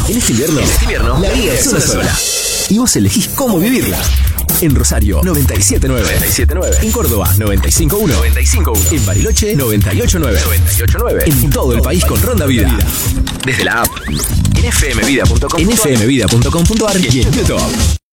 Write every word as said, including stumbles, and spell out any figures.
En este invierno, en este invierno la vida es una sola. Y vos elegís cómo vivirla. En Rosario, noventa y siete nueve. noventa y siete nueve. En Córdoba, noventa y cinco uno. noventa y cinco uno. En Bariloche, noventa y ocho nueve. noventa y ocho nueve. En todo el país con Ronda Vida. Desde la app, en f m vida punto com. En f m vida punto com punto a r y en YouTube.